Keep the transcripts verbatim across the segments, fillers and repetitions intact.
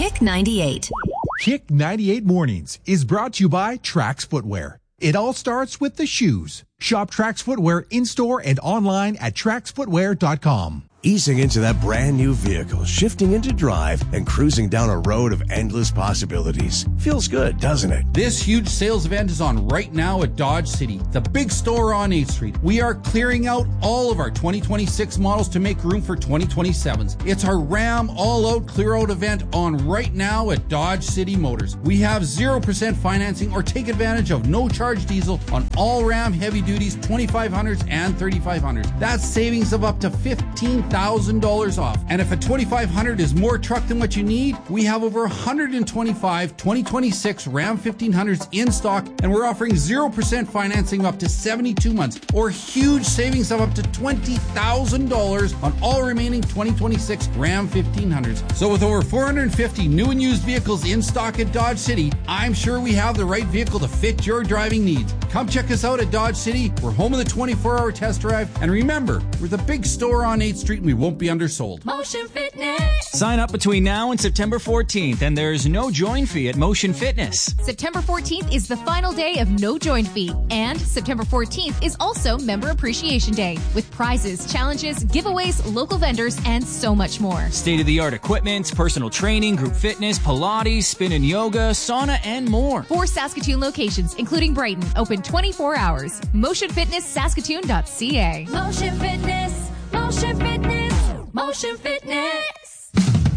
Kick ninety-eight. Kick ninety-eight Mornings is brought to you by Trax Footwear. It all starts with the shoes. Shop Trax Footwear in-store and online at trax footwear dot com. Easing into that brand new vehicle, shifting into drive, and cruising down a road of endless possibilities. Feels good, doesn't it? This huge sales event is on right now at Dodge City, the big store on eighth Street. We are clearing out all of our twenty twenty-six models to make room for twenty twenty-sevens. It's our Ram all-out clear-out event on right now at Dodge City Motors. We have zero percent financing or take advantage of no-charge diesel on all Ram heavy duties, twenty-five hundreds and thirty-five hundreds. That's savings of up to fifteen thousand dollars off. And if a twenty-five hundred is more truck than what you need, we have over one hundred twenty-five twenty twenty-six Ram fifteen hundreds in stock, and we're offering zero percent financing up to seventy-two months, or huge savings of up to twenty thousand dollars on all remaining twenty twenty-six Ram fifteen hundreds. So with over four hundred fifty new and used vehicles in stock at Dodge City, I'm sure we have the right vehicle to fit your driving needs. Come check us out at Dodge City. We're home of the twenty-four hour test drive. And remember, we're the big store on eighth Street and we won't be undersold. Motion Fitness. Sign up between now and September fourteenth, and there's no join fee at Motion Fitness. September fourteenth is the final day of no join fee, and September fourteenth is also Member Appreciation Day, with prizes, challenges, giveaways, local vendors, and so much more. State-of-the-art equipment, personal training, group fitness, Pilates, spin and yoga, sauna, and more. Four Saskatoon locations, including Brighton, open twenty-four hours. Motion Fitness Saskatoon dot c a. Motion Fitness. Motion Fitness. Motion Fitness.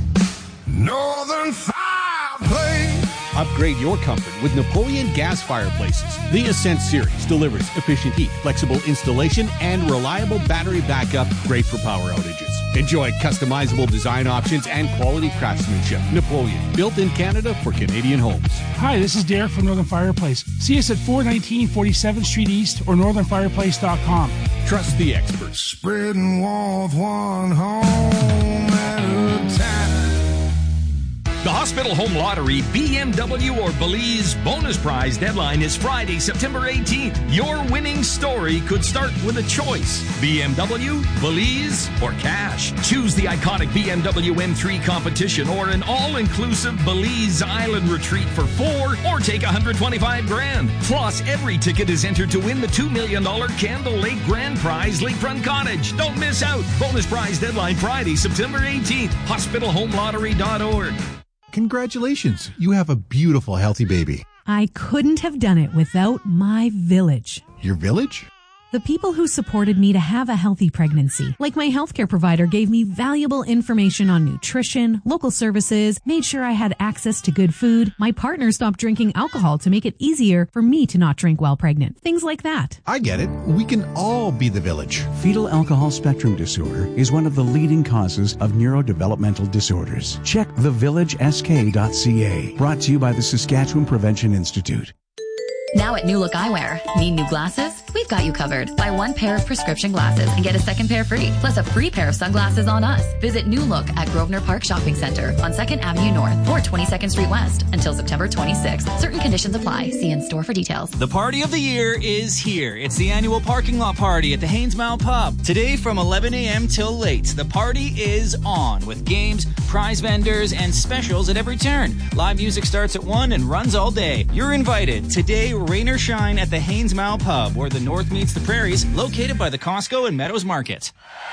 Northern Fireplace. Upgrade your comfort with Napoleon gas fireplaces. The Ascent series delivers efficient heat, flexible installation, and reliable battery backup, great for power outages. Enjoy customizable design options and quality craftsmanship. Napoleon, built in Canada for Canadian homes. Hi, this is Derek from Northern Fireplace. See us at four nineteen forty-seventh Street East or northern fireplace dot com. Trust the experts. Spreading walls one home at a time. The Hospital Home Lottery B M W or Belize bonus prize deadline is Friday, September eighteenth. Your winning story could start with a choice: B M W, Belize, or cash. Choose the iconic B M W M three competition or an all-inclusive Belize Island retreat for four, or take one hundred twenty-five grand. Plus, every ticket is entered to win the two million dollars Candle Lake Grand Prize Lakefront Cottage. Don't miss out. Bonus prize deadline Friday, September eighteenth. hospital home lottery dot org. Congratulations, you have a beautiful, healthy baby. I couldn't have done it without my village. Your village? The people who supported me to have a healthy pregnancy. Like my healthcare provider gave me valuable information on nutrition, local services, made sure I had access to good food. My partner stopped drinking alcohol to make it easier for me to not drink while pregnant. Things like that. I get it. We can all be the village. Fetal alcohol spectrum disorder is one of the leading causes of neurodevelopmental disorders. Check the village s k dot c a. Brought to you by the Saskatchewan Prevention Institute. Now at New Look Eyewear. Need new glasses? We've got you covered. Buy one pair of prescription glasses and get a second pair free, plus a free pair of sunglasses on us. Visit New Look at Grosvenor Park Shopping Center on second Avenue North or twenty-second Street West until September twenty-sixth. Certain conditions apply. See in store for details. The party of the year is here. It's the annual parking lot party at the Haynesmount Pub. Today from eleven a.m. till late, the party is on with games, prize vendors, and specials at every turn. Live music starts at one and runs all day. You're invited. Today, rain or shine at the Haynesmount Pub, where the north meets the prairies, located by the Costco and Meadows Market.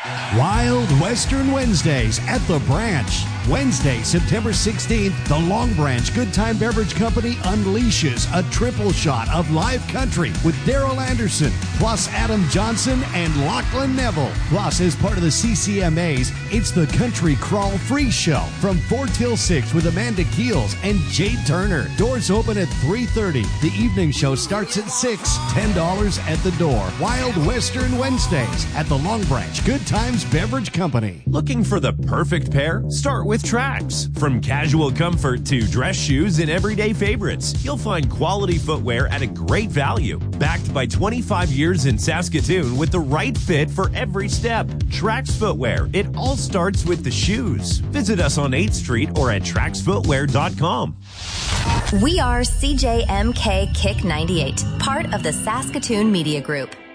Wild Western Wednesdays at the Branch. Wednesday, September sixteenth, the Long Branch Good Time Beverage Company unleashes a triple shot of live country with Daryl Anderson, plus Adam Johnson and Lachlan Neville. Plus, as part of the C C M As, it's the Country Crawl Free Show from four till six with Amanda Keels and Jade Turner. Doors open at three thirty. The evening show starts at six. ten dollars at the door. Wild Western Wednesdays at the Long Branch Good Times Beverage Company. Looking for the perfect pair? Start with Trax. From casual comfort to dress shoes and everyday favorites, you'll find quality footwear at a great value. Backed by twenty-five years in Saskatoon with the right fit for every step. Trax Footwear. It all starts with the shoes. Visit us on eighth Street or at trax footwear dot com. We are C J M K Kick ninety-eight, part of the Saskatoon Media Group.